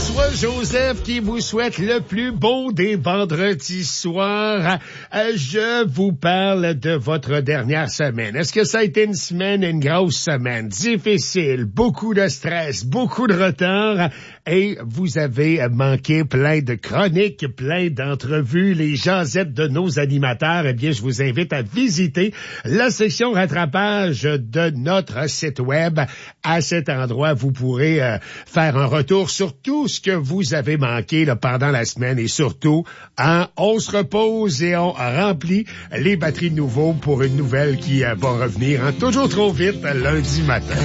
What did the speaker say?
François Joseph qui vous souhaite le plus beau des vendredis soirs. Je vous parle de votre dernière semaine. Est-ce que ça a été une grosse semaine? Difficile, beaucoup de stress, beaucoup de retard et vous avez manqué plein de chroniques, plein d'entrevues, les jasettes de nos animateurs. Eh bien, je vous invite à visiter la section rattrapage de notre site web. À cet endroit, vous pourrez faire un retour sur tout ce que vous avez manqué là, pendant la semaine et surtout, on se repose et on remplit les batteries de nouveau pour une nouvelle qui va revenir toujours trop vite lundi matin.